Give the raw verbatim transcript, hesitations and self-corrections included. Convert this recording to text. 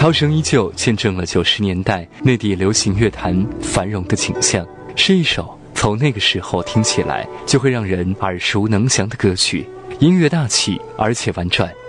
涛声依旧见证了九十年代内地流行乐坛繁荣的景象，是一首从那个时候听起来就会让人耳熟能详的歌曲，音乐大气而且婉转，